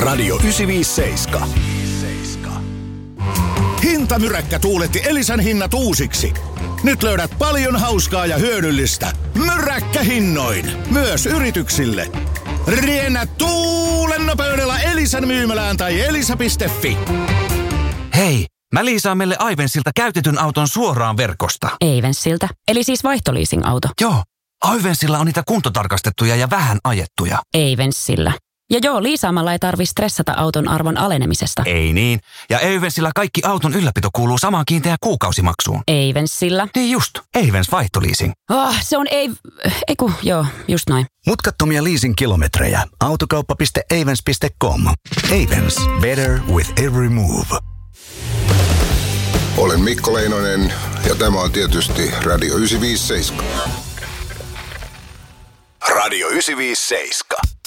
Radio 957. Hintamyräkkä tuuletti Elisan hinnat uusiksi. Nyt löydät paljon hauskaa ja hyödyllistä. Myräkkähinnoin. Myös yrityksille. Riennä tuulen nopeudella Elisan myymälään tai elisa.fi. Hei, mä liisaan meille Ivensiltä käytetyn auton suoraan verkosta. Ivensiltä? Eli siis vaihtoliising-auto? Joo, Ivensilla on niitä kuntotarkastettuja ja vähän ajettuja. Ivensillä. Ja joo, liisaamalla ei tarvitse stressata auton arvon alenemisesta. Ei niin. Ja Eivensillä kaikki auton ylläpito kuuluu samaan kiinteään kuukausimaksuun. Eivensillä. Niin just. Eivens vaihtoliising. Se on joo, just noin. Mutkattomia leasing-kilometrejä. Autokauppa.eivens.com. Eivens. Better with every move. Olen Mikko Leinonen ja tämä on tietysti Radio 957. Radio 957.